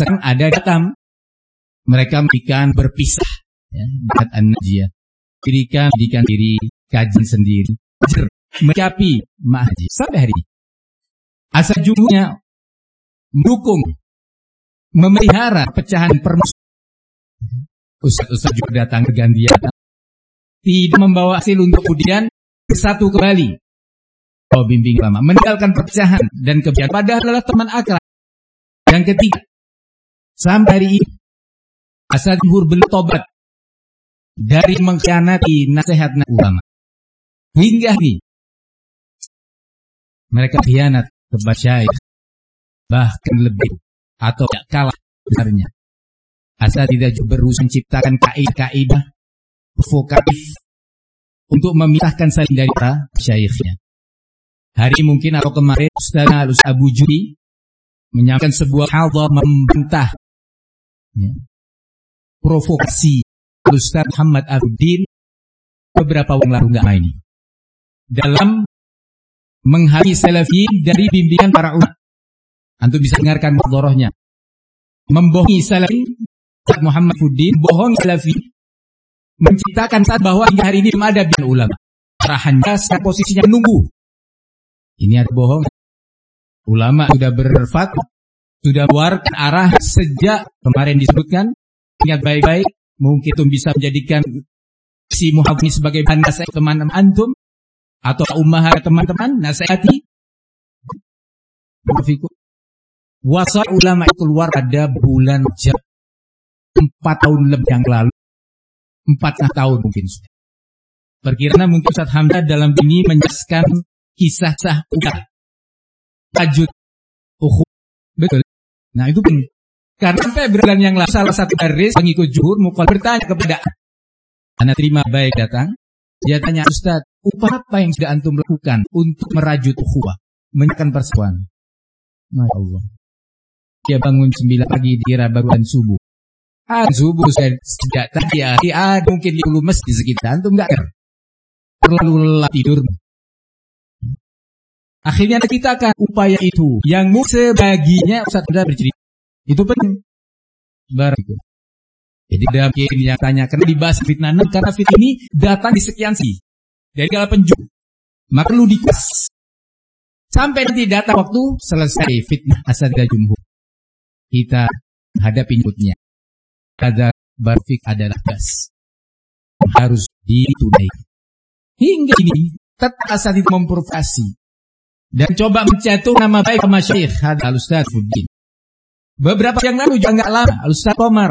Sekarang ada datang. Mereka memberikan berpisah. Ya, dekat An-Najiyah. Berikan diri, kajian sendiri. Mencapi ma'haji. Sampai hari ini. Asal jumlahnya mendukung, memelihara pecahan permusuhan. Ustaz-ustaz juga datang bergantian. Tidak membawa hasil untuk kemudian bersatu kembali. Oh, bimbing lama. Meninggalkan perpecahan dan kebiasaan. Padahal adalah teman akrab. Yang ketiga. Sampai hari ini. Asal jumhur bertobat. Dari mengkhianati nasihat ulama. Hingga ini. Mereka khianat kepada syaikh. Bahkan lebih. Atau tidak kalah besarnya. Asal tidak berusaha menciptakan kaidah-kaidah provokatif untuk memisahkan saling dari para syaikhnya. Hari mungkin atau kemarin Ustaz Abu Judi menyampaikan sebuah hadhar membantah provokasi Ustaz Muhammad Al-Din beberapa waktu lalu enggak main dalam menghakimi salafi dari bimbingan para ulama. Antum bisa dengarkan hadharahnya. Membohongi salafi Ustaz Muhammad Al-Din, bohong salafi, menciptakan saat bahwa hingga hari ini belum ada bimbingan ulama. Arahannya sekarang posisinya menunggu. Ini ada bohong. Ulama sudah berfatwa, sudah keluarkan arah sejak kemarin disebutkan. Ingat baik-baik, mungkin itu bisa menjadikan si Muhammad ini sebagai bahan nasihat teman-teman antum atau ummahat teman-teman, nasihati. Wasa ulama itu keluar pada bulan Jab 4 tahun lebih yang lalu. 4 tahun mungkin sudah. Perkiraan mungkin Ustaz Hamzah dalam ini menjelaskan kisah-kisah udah tajud betul. Nah itu pun karena sampai bulan yang lalu salah satu baris pengikut jumhur mukal bertanya kepada anak terima baik datang. Dia tanya, Ustaz, upah apa yang sudah antum lakukan untuk merajut ukhuwah, menyatakan persatuan? Masya Allah. Dia bangun 9 pagi dikira baruan subuh. Subuh saya tidak tadi ada mungkin 50 masjid sekitar antum enggak terlalu lelah tidur. Akhirnya kita akan upaya itu yang sebaginya Ustaz sudah bercerita. Itu penting. Baru. Jadi ada yang tanya kenapa dibahas fitnah? Karena fitnah ini datang di sekian sih. Dari kala penjuru. Maka perlu dikuas. Sampai nanti datang waktu selesai fitnah asal jumhur. Kita hadapi inputnya. Kadar barfik adalah gas. Harus ditunaikan. Hingga ini tetap asal itu memprovokasi. Dan coba mencetuk nama baik sama Syekh Al-Ustaz Fuddin. Beberapa yang lalu juga enggak lama Al-Ustaz Komar